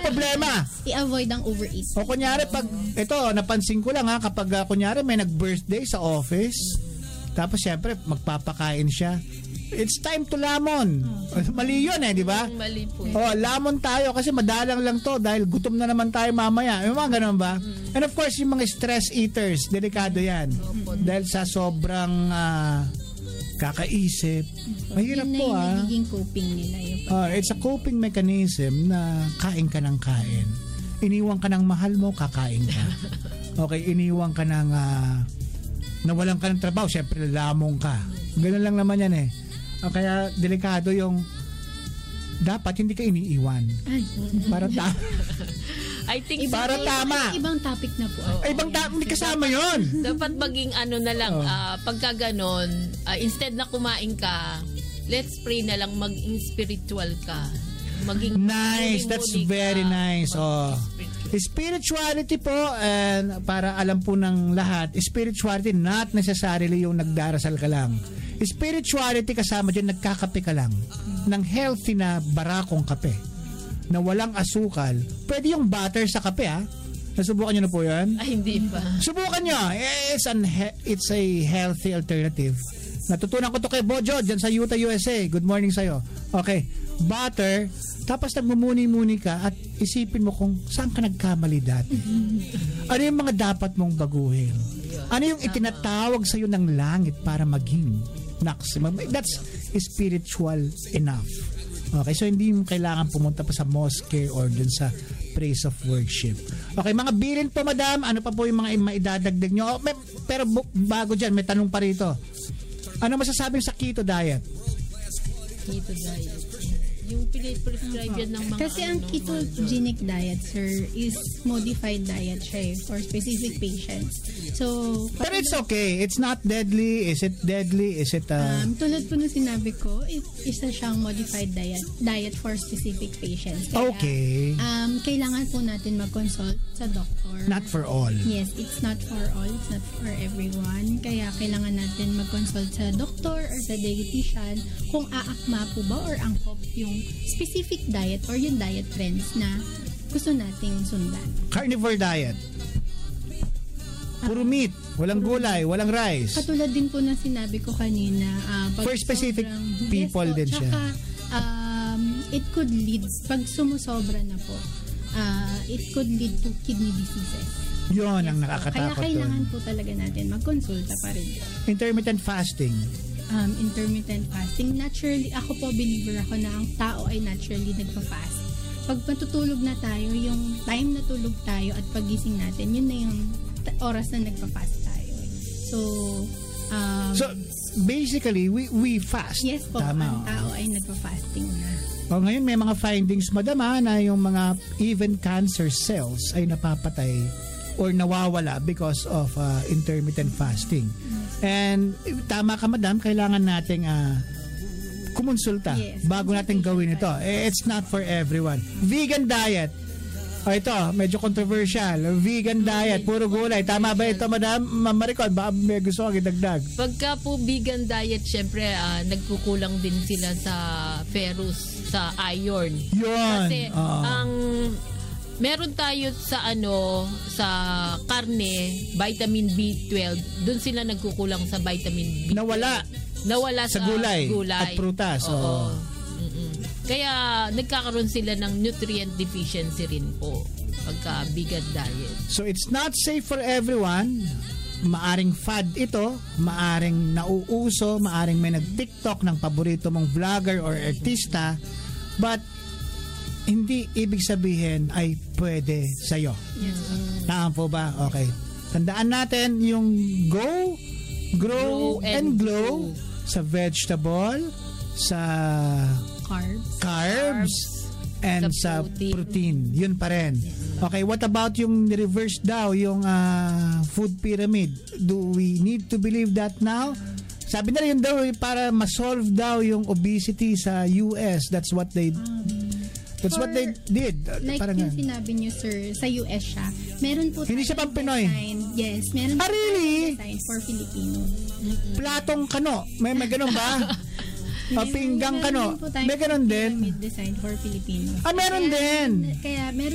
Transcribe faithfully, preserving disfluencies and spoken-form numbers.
problema. I-avoid ang overeat. O kunyari, pag, ito, napansin ko lang ha, kapag uh, kunyari may nag-birthday sa office, tapos syempre, magpapakain siya. It's time to lamon. Mali yun eh, di ba? Mali po. Oh, lamon tayo kasi madalang lang to dahil gutom na naman tayo mamaya. Yung mga ganun ba? Mm. And of course, yung mga stress eaters, delikado yan. Mm. Dahil sa sobrang uh, kakaisip. Mahirap po ah. Yun na yung coping nila. Yung uh, it's a coping mechanism na kain ka ng kain. Iniwan ka ng mahal mo, kakain ka. Okay, iniwan ka ng uh, nawalan ka ng trabaho, syempre lamong ka. Ganun lang naman yan eh. O kaya delikado yung dapat hindi ka iniiwan. Ay. Para tama. I think ibang, para tama. Ibang topic na po. Oh, Ay, ibang topic, hindi kasama yun. Dapat maging ano na lang, oh. uh, pagka ganon, uh, instead na kumain ka, let's pray na lang maging spiritual ka. Maging nice, that's very ka, nice. Oh. Spirituality po, and para alam po ng lahat, spirituality not necessarily yung nagdarasal ka lang. Spirituality kasama dyan, nagkakape ka lang ng healthy na barakong kape na walang asukal. Pwede yung butter sa kape ha. Nasubukan nyo na po yan? Ay, hindi pa. Subukan nyo. It's, an, it's a healthy alternative. Natutunan ko to kay Bojo dyan sa Utah, U S A. Good morning sa'yo. Okay. Butter, tapos nagmumuni-muni ka at isipin mo kung saan ka nagkamali dati. Ano yung mga dapat mong baguhin? Ano yung itinatawag sa'yo ng langit para maging maximum? That's spiritual enough. Okay, so hindi mo kailangan pumunta pa sa mosque or dun sa place of worship. Okay, mga bilin po, madam. Ano pa po yung mga maidadagdag nyo? Oh, may, pero bago dyan, may tanong pa rito. Ano masasabi sa keto diet? Keto diet. Yung prescribe yan ng mga kasi ang ketogenic diet, sir, is modified diet siya for specific patients. So, but it's okay. It's not deadly. Is it deadly? Is it uh... um, tulad po nung sinabi ko, it, isa siyang modified diet diet for specific patients. Kaya, okay. Um, kailangan po natin mag-consult sa doctor. Not for all. Yes, it's not for all. It's not for everyone. Kaya kailangan natin mag-consult sa doctor or sa dietitian kung aakma po ba or angkop yung specific diet or yung diet trends na gusto nating sundan. Carnivore diet. Puro meat, walang gulay, walang rice. Katulad din po na sinabi ko kanina, uh, pag for specific sobrang, people yes po, din siya. Tsaka, um, it could lead, pag sumusobra na po, uh, it could lead to kidney diseases. Yun yes, ang nakakatakot. Kaya kailangan dun po talaga natin magkonsulta pa rin. Intermittent fasting. Um, intermittent fasting. Naturally, ako po believer ako na ang tao ay naturally nagpa-fast. Pag matutulog na tayo, yung time na tulog tayo at pagising natin, yun na yung t- oras na nagpa-fast tayo. So, um, so basically, we we fast. Yes po, tama. ang tao ay nagpa-fasting na. O ngayon may mga findings, madam, na yung mga even cancer cells ay napapatay or nawawala because of uh, intermittent fasting. And tama ka, madam, kailangan nating uh, kumonsulta yes, bago natin gawin ito. It's not for everyone. Vegan diet. O ito, medyo controversial. Vegan diet, puro gulay. Tama ba ito, madam? Ma'am Maricon, baka may gusto kang idagdag. Pagka po vegan diet, syempre, uh, nagkukulang din sila sa ferrous, sa iron. Yun. Kasi uh, ang meron tayo sa ano sa karne, vitamin B twelve, doon sila nagkukulang sa vitamin B twelve. Nawala. Nawala sa, sa gulay, gulay at prutas. Oo. Oo. Kaya nagkakaroon sila ng nutrient deficiency rin po pagka vegan diet. So it's not safe for everyone. Maaring fad ito, maaring nauuso, maaring may nag-TikTok ng paborito mong vlogger or artista, but hindi ibig sabihin ay pwede sa'yo. Yes. Tama po ba? Okay. Tandaan natin yung go, grow, grow and, and glow sa vegetable, sa carbs, carbs and sa, sa protein. protein. Yun pa rin. Okay, what about yung reverse daw, yung uh, food pyramid? Do we need to believe that now? Sabi na rin daw, para ma-solve daw yung obesity sa U S. That's what they That's For, what they did. Like Parang yung sinabi niyo, sir, sa U S siya, meron po hindi siya pang Pinoy. Design, yes, meron ah, really? design for Filipino. Platong kano. May, may ganun ba? Papinggang kano. May ganun din. Design for Filipino. Ah, meron kaya, din. Kaya meron